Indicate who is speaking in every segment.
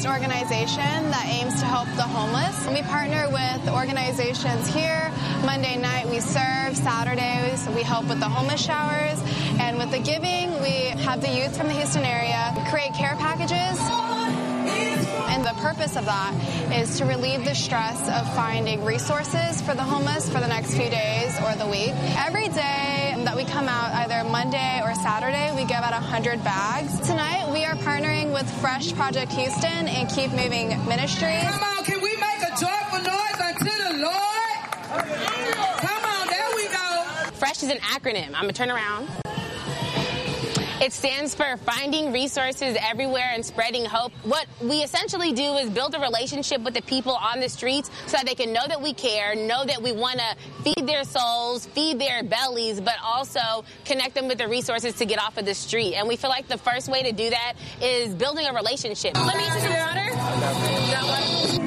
Speaker 1: organization that aims to help the homeless. We partner with organizations here. Monday night we serve, Saturdays we help with the homeless showers, and with the giving we have the youth from the Houston area create care packages. And the purpose of that is to relieve the stress of finding resources for the homeless for the next few days or the week. Every day that we come out, either Monday or Saturday, we give out 100 bags. Tonight, we are partnering with Fresh Project Houston and Keep Moving Ministries.
Speaker 2: Come on, can we make a joyful noise unto the Lord? Come on, there we go.
Speaker 3: Fresh is an acronym. I'm going to turn around. It stands for Finding Resources Everywhere and Spreading Hope. What we essentially do is build a relationship with the people on the streets so that they can know that we care, know that we want to feed their souls, feed their bellies, but also connect them with the resources to get off of the street. And we feel like the first way to do that is building a relationship. Let me use your water.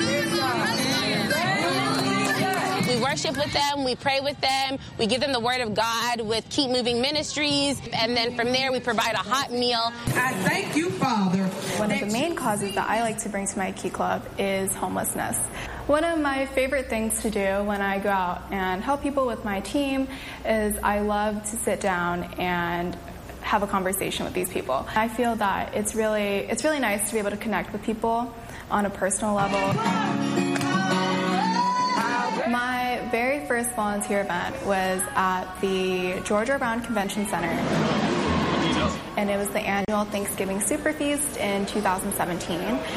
Speaker 3: We worship with them, we pray with them, we give them the word of God with Keep Moving Ministries, and then from there we provide a hot meal.
Speaker 2: I thank you, Father.
Speaker 4: One of the main causes that I like to bring to my Key Club is homelessness. One of my favorite things to do when I go out and help people with my team is I love to sit down and have a conversation with these people. I feel that it's really nice to be able to connect with people on a personal level. My very first volunteer event was at the George R. Brown Convention Center, and it was the annual Thanksgiving Super Feast in 2017.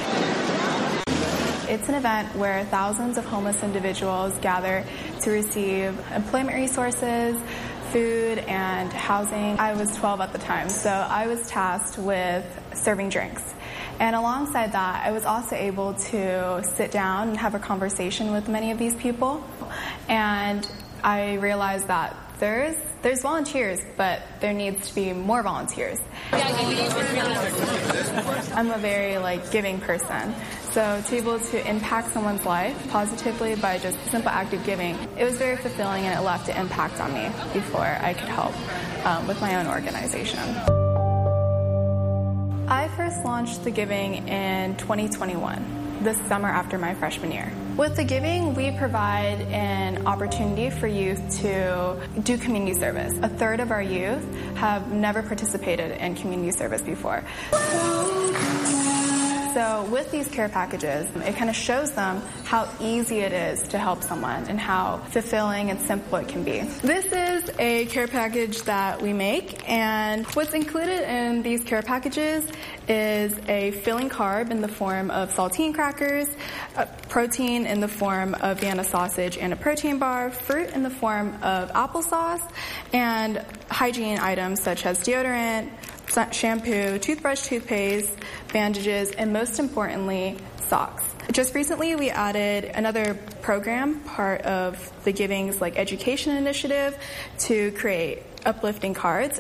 Speaker 4: It's an event where thousands of homeless individuals gather to receive employment resources, food, and housing. I was 12 at the time, so I was tasked with serving drinks. And alongside that, I was also able to sit down and have a conversation with many of these people. And I realized that there's volunteers, but there needs to be more volunteers. I'm a very giving person. So to be able to impact someone's life positively by just a simple act of giving, it was very fulfilling, and it left an impact on me before I could help with my own organization. I first launched the Giving in 2021, this summer after my freshman year. With the Giving, we provide an opportunity for youth to do community service. A third of our youth have never participated in community service before. So with these care packages, it kind of shows them how easy it is to help someone and how fulfilling and simple it can be. This is a care package that we make, and what's included in these care packages is a filling carb in the form of saltine crackers, protein in the form of Vienna sausage and a protein bar, fruit in the form of applesauce, and hygiene items such as deodorant, shampoo, toothbrush, toothpaste, bandages, and most importantly, socks. Just recently, we added another program, part of the Giving's education initiative, to create uplifting cards.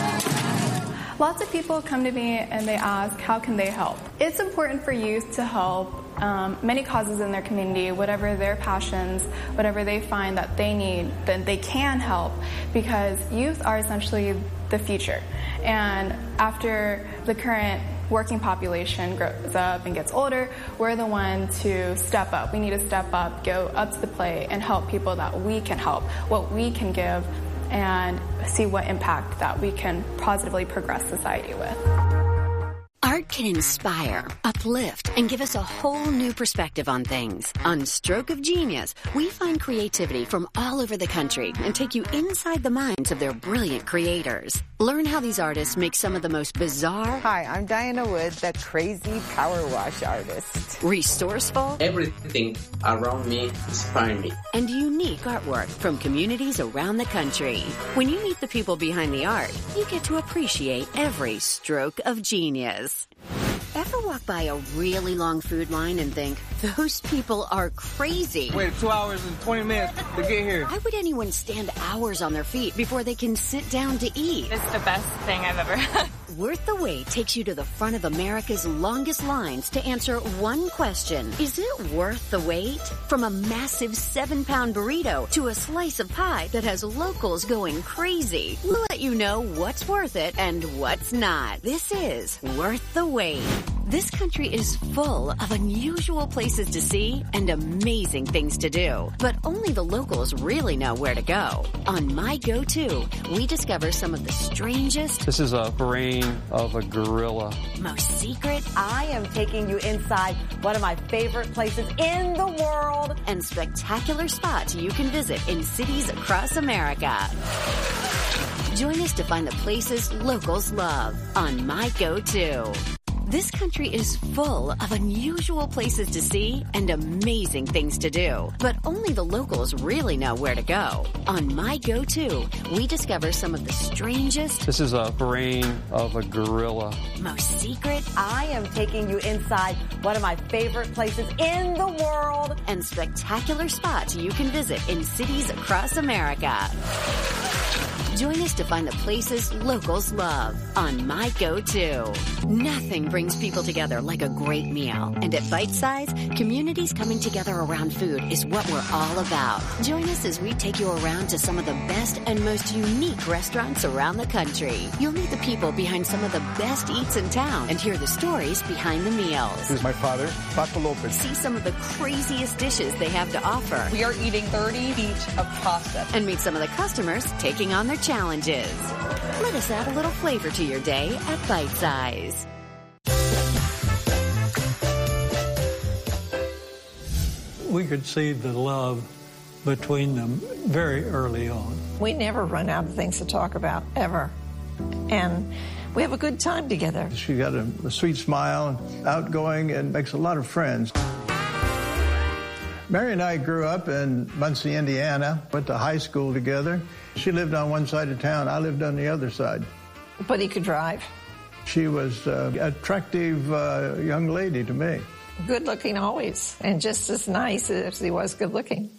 Speaker 4: Lots of people come to me and they ask, how can they help? It's important for youth to help many causes in their community, whatever their passions, whatever they find that they need, then they can help, because youth are essentially the future. And after the current working population grows up and gets older, we're the one to step up. We need to step up, go up to the plate, and help people that we can help, what we can give, and see what impact that we can positively progress society with.
Speaker 5: Art can inspire, uplift, and give us a whole new perspective on things. On Stroke of Genius, we find creativity from all over the country and take you inside the minds of their brilliant creators. Learn how these artists make some of the most bizarre...
Speaker 6: Hi, I'm Diana Wood, the crazy power wash artist.
Speaker 5: Resourceful...
Speaker 7: Everything around me inspires me.
Speaker 5: And unique artwork from communities around the country. When you meet the people behind the art, you get to appreciate every stroke of genius. Ever walk by a really long food line and think, those people are crazy?
Speaker 8: Wait 2 hours and 20 minutes to get here.
Speaker 5: Why would anyone stand hours on their feet before they can sit down to eat?
Speaker 9: It's the best thing I've ever had.
Speaker 5: Worth the Wait takes you to the front of America's longest lines to answer one question. Is it worth the wait? From a massive 7-pound burrito to a slice of pie that has locals going crazy, we'll let you know what's worth it and what's not. This is Worth the Wait. This country is full of unusual places to see and amazing things to do. But only the locals really know where to go. On My Go-To, we discover some of the strangest...
Speaker 8: This is a brain of a gorilla.
Speaker 5: ...most secret...
Speaker 10: I am taking you inside one of my favorite places in the world.
Speaker 5: ...and spectacular spots you can visit in cities across America. Join us to find the places locals love on My Go-To. This country is full of unusual places to see and amazing things to do. But only the locals really know where to go. On My Go-To, we discover some of the strangest...
Speaker 8: This is a brain of a gorilla.
Speaker 5: ...most secret...
Speaker 10: I am taking you inside one of my favorite places in the world.
Speaker 5: ...and spectacular spots you can visit in cities across America. Join us to find the places locals love on My Go-To. Nothing brings people together like a great meal. And at Bite Size, communities coming together around food is what we're all about. Join us as we take you around to some of the best and most unique restaurants around the country. You'll meet the people behind some of the best eats in town and hear the stories behind the meals.
Speaker 11: This is my father, Paco Lopez.
Speaker 5: See some of the craziest dishes they have to offer.
Speaker 12: We are eating 30 feet of pasta.
Speaker 5: And meet some of the customers taking on their challenges. Let us add a little flavor to your day at Bite Size.
Speaker 13: We could see the love between them very early on.
Speaker 14: We never run out of things to talk about, ever. And we have a good time together.
Speaker 15: She got a sweet smile, outgoing, and makes a lot of friends. Mary and I grew up in Muncie, Indiana, went to high school together. She lived on one side of town, I lived on the other side.
Speaker 14: But he could drive.
Speaker 15: She was an attractive young lady to me.
Speaker 14: Good looking always, and just as nice as he was good looking.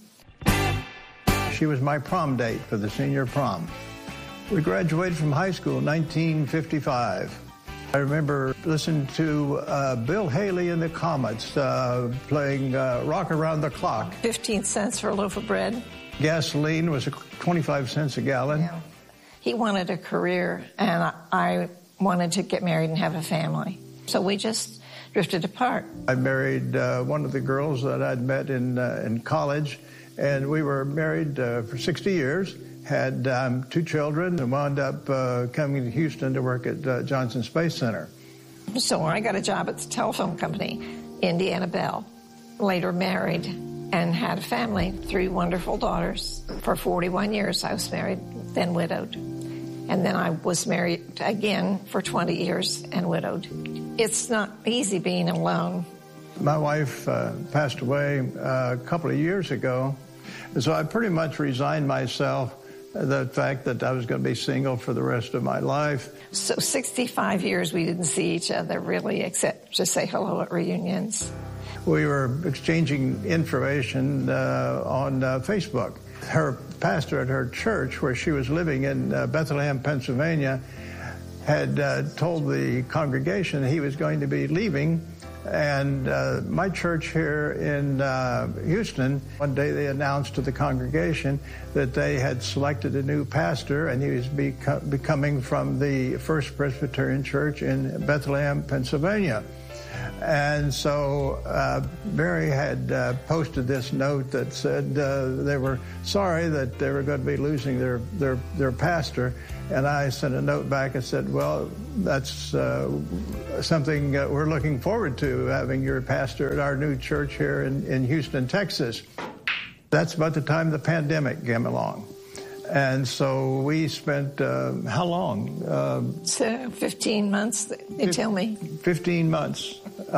Speaker 15: She was my prom date for the senior prom. We graduated from high school in 1955. I remember listening to Bill Haley and the Comets playing Rock Around the Clock.
Speaker 14: 15 cents for a loaf of bread.
Speaker 15: Gasoline was 25 cents a gallon.
Speaker 14: Yeah. He wanted a career, and I wanted to get married and have a family. So we just drifted apart.
Speaker 15: I married one of the girls that I'd met in college, and we were married for 60 years. Had 2 children and wound up coming to Houston to work at Johnson Space Center.
Speaker 14: So I got a job at the telephone company, Indiana Bell. Later married and had a family, 3 wonderful daughters. For 41 years I was married, then widowed. And then I was married again for 20 years and widowed. It's not easy being alone.
Speaker 15: My wife passed away a couple of years ago, and so I pretty much resigned myself the fact that I was going to be single for the rest of my life.
Speaker 14: So 65 years we didn't see each other really, except to say hello at reunions.
Speaker 15: We were exchanging information on Facebook. Her pastor at her church, where she was living in Bethlehem, Pennsylvania, had told the congregation he was going to be leaving. And my church here in Houston, one day they announced to the congregation that they had selected a new pastor, and he was becoming from the First Presbyterian Church in Bethlehem, Pennsylvania. And so Mary had posted this note that said they were sorry that they were going to be losing their pastor. And I sent a note back and said, well, that's something we're looking forward to, having your pastor at our new church here in Houston, Texas. That's about the time the pandemic came along. And so we spent, how long?
Speaker 14: 15 months, they tell me.
Speaker 15: 15 months.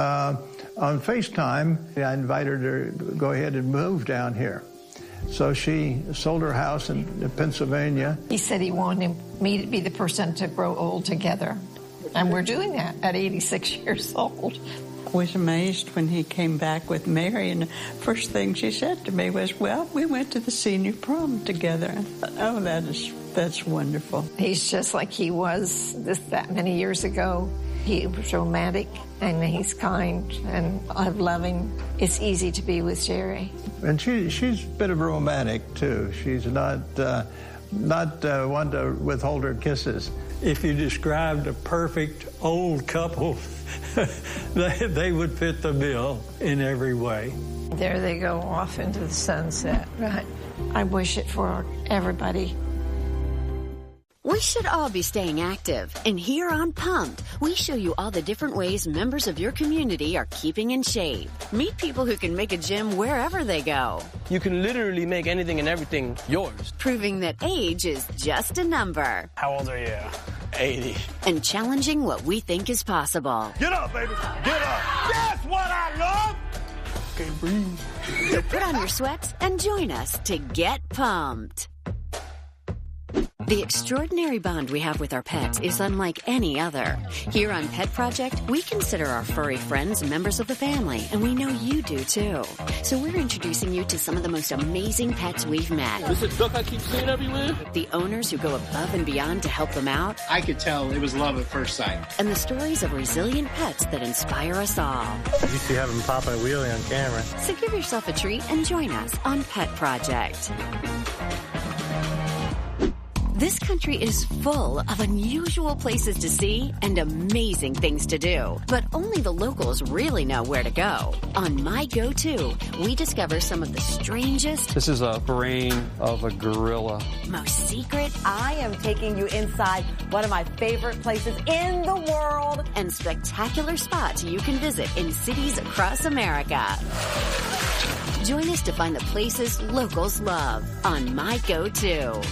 Speaker 15: On FaceTime, I invited her to go ahead and move down here. So she sold her house in Pennsylvania.
Speaker 14: He said he wanted me to be the person to grow old together. And we're doing that at 86 years old.
Speaker 16: I was amazed when he came back with Mary, and the first thing she said to me was, well, we went to the senior prom together. I thought, oh, that's wonderful.
Speaker 14: He's just like he was that many years ago. He was romantic, and he's kind, and I love him. It's easy to be with Jerry.
Speaker 15: And she's a bit of a romantic, too. She's not one to withhold her kisses.
Speaker 13: If you described a perfect old couple, they would fit the bill in every way.
Speaker 14: There they go off into the sunset. Right. I wish it for everybody.
Speaker 5: We should all be staying active, and here on Pumped, we show you all the different ways members of your community are keeping in shape. Meet people who can make a gym wherever they go.
Speaker 17: You can literally make anything and everything yours.
Speaker 5: Proving that age is just a number.
Speaker 17: How old are you? 80.
Speaker 5: And challenging what we think is possible.
Speaker 11: Get up, baby. Get up. That's what I love.
Speaker 17: Can't breathe.
Speaker 5: So put on your sweats and join us to get pumped. The extraordinary bond we have with our pets is unlike any other. Here on Pet Project, we consider our furry friends members of the family, and we know you do too. So we're introducing you to some of the most amazing pets we've met.
Speaker 17: This is duck I keep seeing everywhere.
Speaker 5: The owners who go above and beyond to help them out.
Speaker 18: I could tell it was love at first sight.
Speaker 5: And the stories of resilient pets that inspire us all.
Speaker 19: You used to have them popping a wheelie on camera.
Speaker 5: So give yourself a treat and join us on Pet Project. This country is full of unusual places to see and amazing things to do. But only the locals really know where to go. On My Go-To, we discover some of the strangest...
Speaker 8: This is a brain of a gorilla.
Speaker 5: ...most secret...
Speaker 10: I am taking you inside one of my favorite places in the world.
Speaker 5: ...and spectacular spots you can visit in cities across America. Join us to find the places locals love on My Go-To.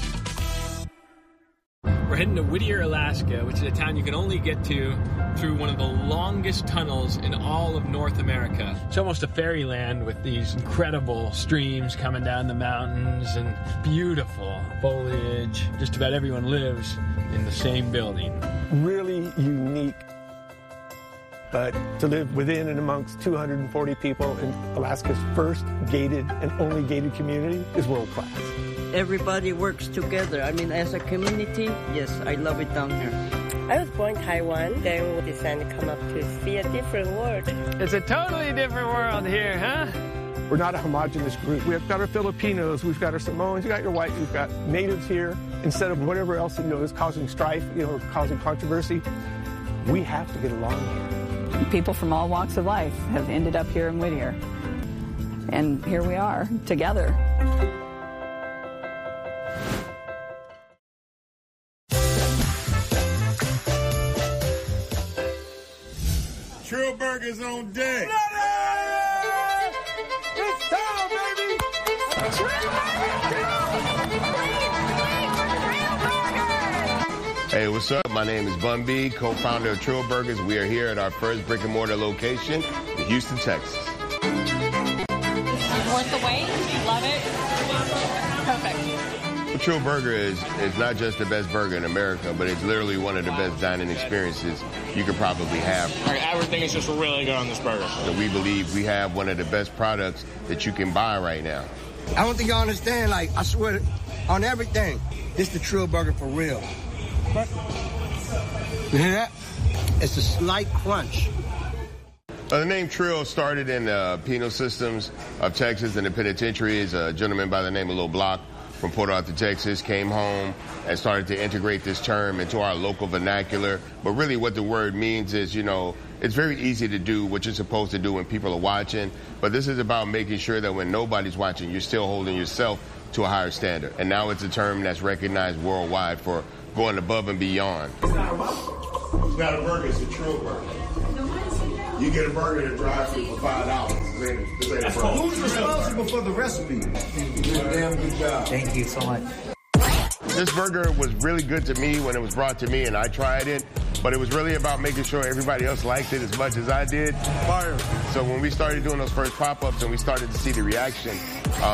Speaker 20: We're heading to Whittier, Alaska, which is a town you can only get to through one of the longest tunnels in all of North America. It's almost a fairyland with these incredible streams coming down the mountains and beautiful foliage. Just about everyone lives in the same building.
Speaker 11: Really unique. But to live within and amongst 240 people in Alaska's first gated and only gated community is world class.
Speaker 16: Everybody works together. I mean, as a community, yes, I love it down here.
Speaker 21: I was born in Taiwan, then we decided to come up to see a different world.
Speaker 20: It's a totally different world here, huh?
Speaker 11: We're not a homogenous group. We've got our Filipinos, we've got our Samoans, you've got your white, we've got natives here. Instead of whatever else is causing strife, or causing controversy, we have to get along here.
Speaker 22: People from all walks of life have ended up here in Whittier. And here we are, together.
Speaker 23: Trill Burgers on deck.
Speaker 11: It's time, baby!
Speaker 24: Hey, what's up? My name is Bun B, co-founder of Trill Burgers. We are here at our first brick-and-mortar location in Houston, Texas.
Speaker 9: Worth the wait. Love it. Perfect.
Speaker 24: Trill Burger is not just the best burger in America, but it's literally one of the best dining experiences you could probably have.
Speaker 18: Everything is just really good on this burger.
Speaker 24: So we believe we have one of the best products that you can buy right now.
Speaker 25: I don't think y'all understand, I swear on everything, this is the Trill Burger for real. You hear that? It's a slight crunch.
Speaker 24: The name Trill started in the penal systems of Texas and the penitentiaries. A gentleman by the name of Lil Block from Port Arthur, Texas, came home and started to integrate this term into our local vernacular. But really what the word means is, it's very easy to do what you're supposed to do when people are watching. But this is about making sure that when nobody's watching, you're still holding yourself to a higher standard. And now it's a term that's recognized worldwide for going above and beyond.
Speaker 23: It's not a burger, it's a Trill Burger. You get a burger at a drive-thru for $5.
Speaker 25: Who's responsible for the recipe? You did a damn good job.
Speaker 26: Thank you so much.
Speaker 24: This burger was really good to me when it was brought to me and I tried it, but it was really about making sure everybody else liked it as much as I did.
Speaker 11: Fire.
Speaker 24: So when we started doing those first pop-ups and we started to see the reaction,